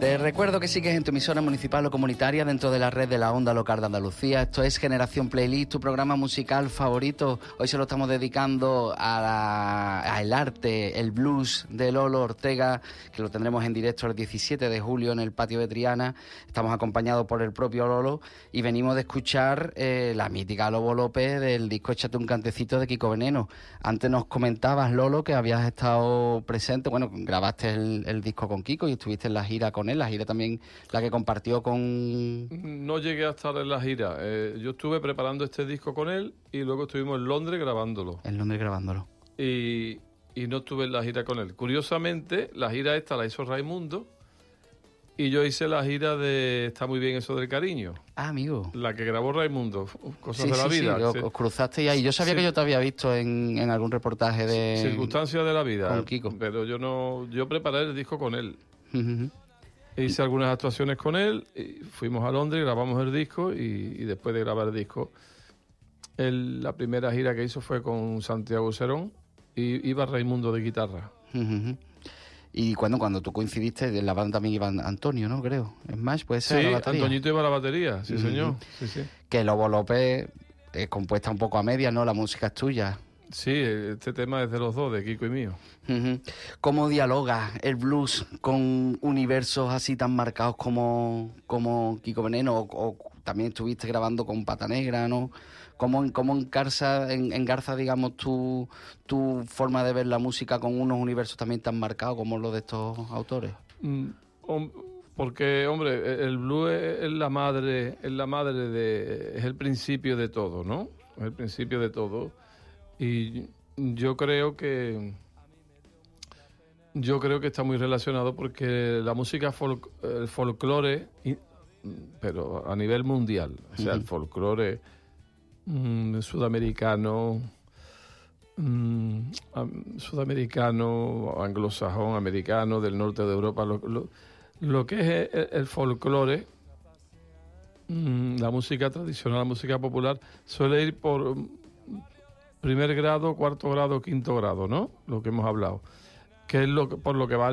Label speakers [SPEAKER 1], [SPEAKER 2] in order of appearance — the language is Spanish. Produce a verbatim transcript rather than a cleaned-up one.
[SPEAKER 1] Te recuerdo que sigues en tu emisora municipal o comunitaria dentro de la red de la Onda Local de Andalucía. Esto es Generación Playlist, tu programa musical favorito. Hoy se lo estamos dedicando a la, al arte, el blues de Lolo Ortega, que lo tendremos en directo el diecisiete de julio en el patio de Triana. Estamos acompañados por el propio Lolo y venimos de escuchar eh, la mítica Lobo López del disco Échate un cantecito de Kiko Veneno. Antes nos comentabas, Lolo, que habías estado presente, bueno, grabaste el, el disco con Kiko y estuviste en la gira con él. La gira también, la que compartió con...
[SPEAKER 2] No llegué a estar en la gira. Eh, yo estuve preparando este disco con él y luego estuvimos en Londres grabándolo.
[SPEAKER 1] En Londres grabándolo.
[SPEAKER 2] Y, y no estuve en la gira con él. Curiosamente, la gira esta la hizo Raimundo y yo hice la gira de Está muy bien eso del cariño.
[SPEAKER 1] Ah, amigo.
[SPEAKER 2] La que grabó Raimundo, Cosas
[SPEAKER 1] sí,
[SPEAKER 2] de la
[SPEAKER 1] sí,
[SPEAKER 2] vida.
[SPEAKER 1] Sí, os, os cruzasteis ahí. Yo sabía
[SPEAKER 2] sí.
[SPEAKER 1] que yo te había visto en, en algún reportaje de...
[SPEAKER 2] Circunstancias de la vida.
[SPEAKER 1] Con Kiko.
[SPEAKER 2] Pero yo no... Yo preparé el disco con él.
[SPEAKER 1] Uh-huh.
[SPEAKER 2] Hice algunas actuaciones con él, y fuimos a Londres, grabamos el disco y, y después de grabar el disco, el, la primera gira que hizo fue con Santiago Serón y iba Raimundo de guitarra.
[SPEAKER 1] Uh-huh. Y cuando, cuando tú coincidiste, en la banda también iba Antonio, ¿no? Creo. Smash, puede ser.
[SPEAKER 2] Sí,
[SPEAKER 1] la batería.
[SPEAKER 2] Antoñito iba a la batería, sí, uh-huh. señor. Sí, sí.
[SPEAKER 1] Que Lobo López es compuesta un poco a medias, ¿no? La música es tuya.
[SPEAKER 2] Sí, este tema es de los dos, de Kiko y mío.
[SPEAKER 1] Uh-huh. ¿Cómo dialoga el blues con universos así tan marcados como, como Kiko Veneno? O, o también estuviste grabando con Pata Negra, ¿no? ¿Cómo, cómo engarza, en, engarza, digamos, tu, tu forma de ver la música con unos universos también tan marcados como los de estos autores?
[SPEAKER 2] Mm, porque, hombre, el blues es la madre, es la madre de, es el principio de todo, ¿no? Es el principio de todo. Y yo creo que yo creo que está muy relacionado porque la música folk, el folclore, pero a nivel mundial, o sea, uh-huh. el folclore mmm, sudamericano, mmm, sudamericano, anglosajón, americano, del norte de Europa, lo, lo, lo que es el, el folclore, mmm, la música tradicional, la música popular, suele ir por primer grado, cuarto grado, quinto grado, ¿no? Lo que hemos hablado. Que es lo que, por lo que va